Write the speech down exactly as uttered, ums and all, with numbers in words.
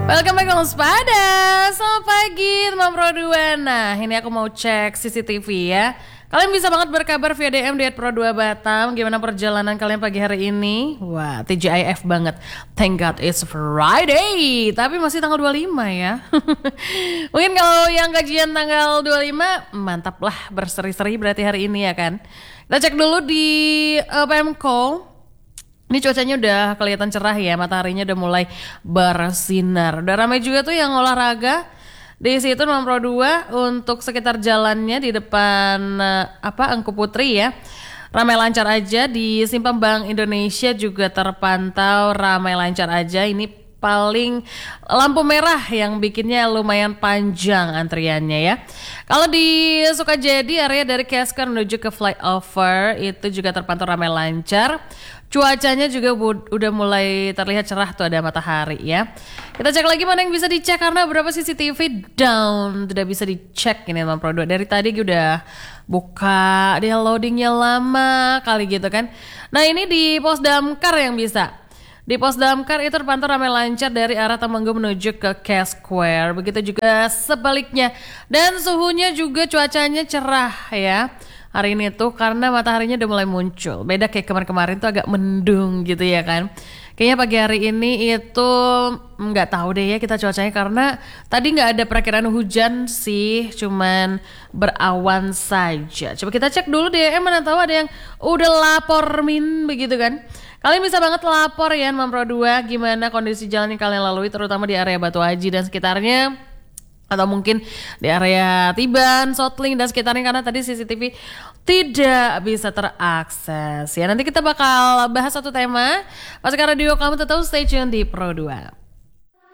Welcome back Waspada. Selamat pagi teman Pro dua. Nah ini aku mau cek C C T V ya. Kalian bisa banget berkabar via D M di at Pro dua Batam. Gimana perjalanan kalian pagi hari ini? Wah T G I F banget. Thank God it's Friday. Tapi masih tanggal dua puluh lima ya. Mungkin kalau yang gajian tanggal dua puluh lima, mantap lah, berseri-seri berarti hari ini ya kan. Kita cek dulu di uh, Pemko. Ini cuacanya udah kelihatan cerah ya, mataharinya udah mulai bersinar. Udah ramai juga tuh yang olahraga di situ Nomor Pro dua untuk sekitar jalannya di depan uh, apa Engku Putri ya. Ramai lancar aja. Di Simpang Bank Indonesia juga terpantau ramai lancar aja. Ini paling lampu merah yang bikinnya lumayan panjang antriannya ya. Kalau di Sukajadi area dari Kesker menuju ke flyover itu juga terpantau ramai lancar. Cuacanya juga bu- udah mulai terlihat cerah tuh, ada matahari ya. Kita cek lagi mana yang bisa dicek karena beberapa C C T V down tidak bisa dicek ini Nomor Pro dua. Dari tadi udah buka, dia loadingnya lama kali gitu kan. Nah ini di pos damkar yang bisa. Di pos damkar itu terpantau ramai lancar dari arah Temanggung menuju ke K Square. Begitu juga sebaliknya. Dan suhunya juga cuacanya cerah ya. Hari ini tuh karena mataharinya udah mulai muncul. Beda kayak kemarin-kemarin tuh agak mendung gitu ya kan. Kayaknya pagi hari ini itu nggak tahu deh ya kita cuacanya karena tadi nggak ada perakiraan hujan sih, cuman berawan saja. Coba kita cek dulu D M mana tahu ada yang udah lapor min begitu kan. Kalian bisa banget lapor ya Nomor Pro dua gimana kondisi jalan yang kalian lalui terutama di area Batu Aji dan sekitarnya. Atau mungkin di area Tiban, Sotling dan sekitarnya karena tadi C C T V tidak bisa terakses. Ya nanti kita bakal bahas satu tema. Pas Radio kamu tetap stay tune di Pro dua.